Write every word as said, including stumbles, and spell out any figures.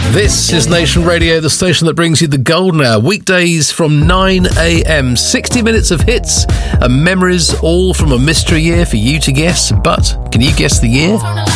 This is Nation Radio, the station that brings you the golden hour, weekdays from nine a.m. sixty minutes of hits and memories, all from a mystery year for you to guess. But can you guess the year?